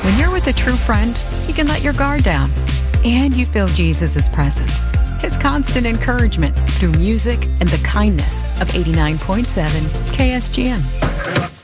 When you're with a true friend, you can let your guard down. And you feel Jesus' presence, His constant encouragement through music and the kindness of 89.7 KSGM.